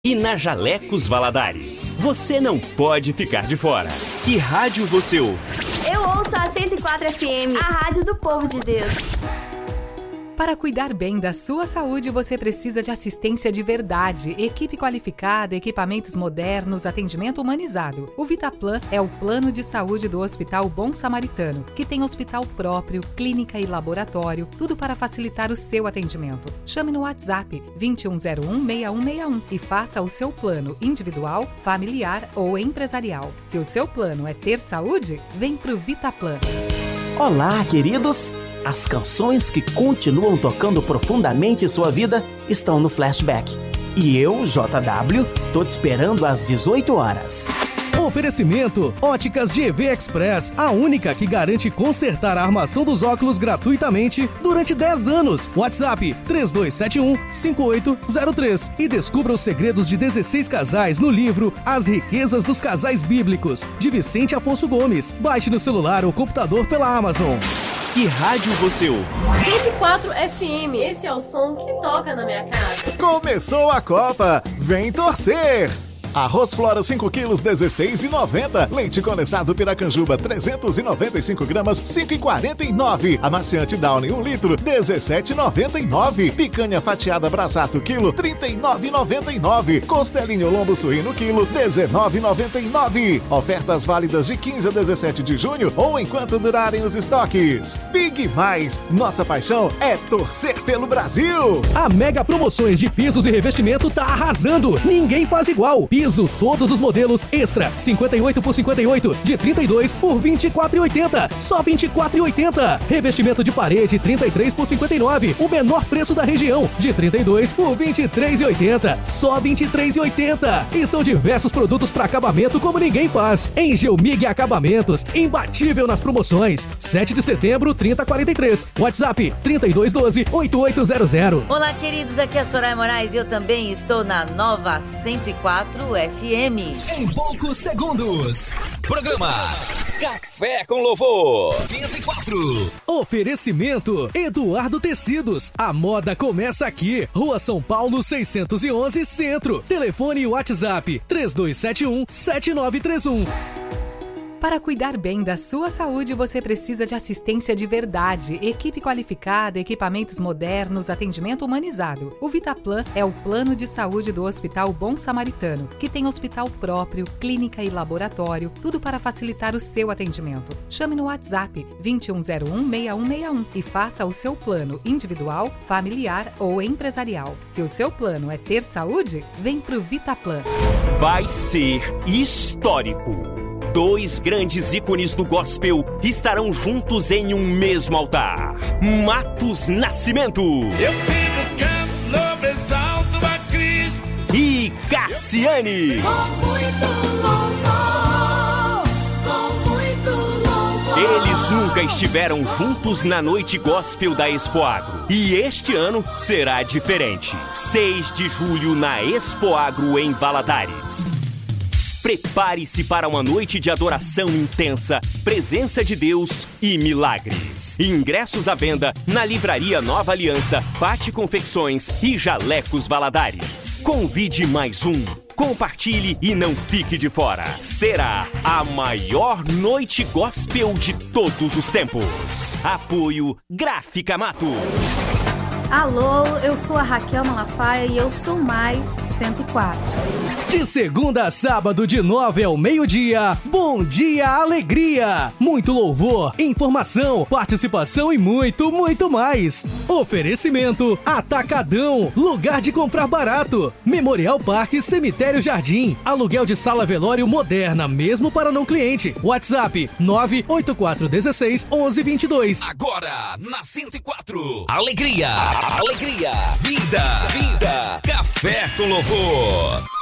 E na Jalecos Valadares, você não pode ficar de fora. Que rádio você ouve? Eu ouço a 104 FM, a rádio do povo de Deus. Para cuidar bem da sua saúde, você precisa de assistência de verdade, equipe qualificada, equipamentos modernos, atendimento humanizado. O Vitaplan é o plano de saúde do Hospital Bom Samaritano, que tem hospital próprio, clínica e laboratório, tudo para facilitar o seu atendimento. Chame no WhatsApp 2101-6161 e faça o seu plano individual, familiar ou empresarial. Se o seu plano é ter saúde, vem pro Vitaplan. Olá, queridos! As canções que continuam tocando profundamente sua vida estão no Flashback. E eu, JW, tô te esperando às 18 horas. Oferecimento Óticas GV Express, a única que garante consertar a armação dos óculos gratuitamente durante 10 anos. WhatsApp 3271-5803 e descubra os segredos de 16 casais no livro As Riquezas dos Casais Bíblicos, de Vicente Afonso Gomes. Baixe no celular ou computador pela Amazon. Que rádio você ouve? 104 FM, esse é o som que toca na minha casa. Começou a Copa, vem torcer! Arroz Flora 5 quilos, R$16,90. Leite condensado Piracanjuba, 395 gramas, R$5,49. Amaciante Downy, 1 litro, R$17,99. Picanha fatiada Brasato, quilo, R$39,99. Costelinho lombo suíno, quilo, R$19,99. Ofertas válidas de 15 a 17 de junho ou enquanto durarem os estoques. Big Mais, nossa paixão é torcer pelo Brasil. A Mega Promoções de pisos e revestimento tá arrasando. Ninguém faz igual. Piso, todos os modelos Extra, 58 por 58, de 32 por 24,80. Só 24,80. Revestimento de parede, 33 por 59, o menor preço da região, de 32 por 23,80. Só 23,80. E são diversos produtos para acabamento como ninguém faz. Angel Mig Acabamentos, imbatível nas promoções. 7 de setembro, 3043. WhatsApp 3212-8800. Olá, queridos, aqui é a Soraya Moraes e eu também estou na Nova 104 FM. Em poucos segundos, programa Café com Louvor 104. Oferecimento Eduardo Tecidos. A moda começa aqui. Rua São Paulo 611 Centro. Telefone e WhatsApp 3271-7931. Para cuidar bem da sua saúde, você precisa de assistência de verdade, equipe qualificada, equipamentos modernos, atendimento humanizado. O Vitaplan é o plano de saúde do Hospital Bom Samaritano, que tem hospital próprio, clínica e laboratório, tudo para facilitar o seu atendimento. Chame no WhatsApp 2101-6161 e faça o seu plano individual, familiar ou empresarial. Se o seu plano é ter saúde, vem pro Vitaplan. Vai ser histórico. 2 grandes ícones do gospel estarão juntos em um mesmo altar. Matos Nascimento. Eu fico canto, louvo, exalto a Cristo. E Cassiane. Com muito louvor, com muito louvor. Eles nunca estiveram juntos na noite gospel da Expoagro. E este ano será diferente. 6 de julho na Expoagro em Valadares. Prepare-se para uma noite de adoração intensa, presença de Deus e milagres. Ingressos à venda na Livraria Nova Aliança, Pati Confecções e Jalecos Valadares. Convide mais um. Compartilhe e não fique de fora. Será a maior noite gospel de todos os tempos. Apoio Gráfica Matos. Alô, eu sou a Raquel Malafaia e eu sou mais 104. De segunda a sábado, de 9 ao meio-dia, Bom Dia Alegria. Muito louvor, informação, participação e muito, muito mais. Oferecimento Atacadão, lugar de comprar barato. Memorial Parque Cemitério Jardim. Aluguel de sala velório moderna, mesmo para não cliente. WhatsApp 98416-1122. Agora, na 104, alegria, alegria, vida, vida, Café com Louvor.